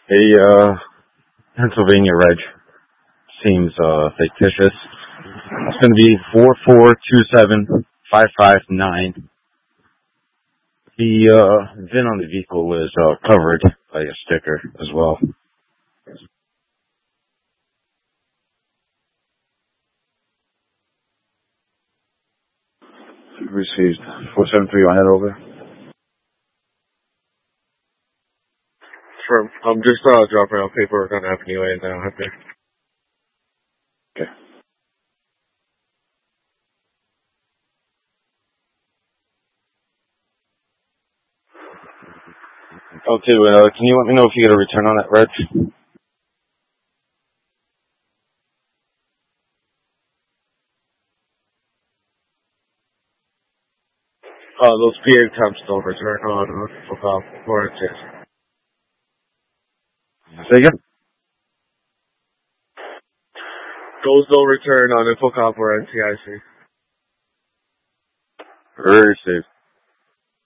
A Pennsylvania reg seems fictitious. It's going to be 4427559. The VIN on the vehicle is covered by a sticker as well. Received 473 on head over. Sure. I'm just dropping off paperwork on Avenue A now. Okay. Okay. Okay, can you let me know if you get a return on that reg? Those PA temps don't return on warranties. Say again? Those don't return on InfoComp or NTIC. Received.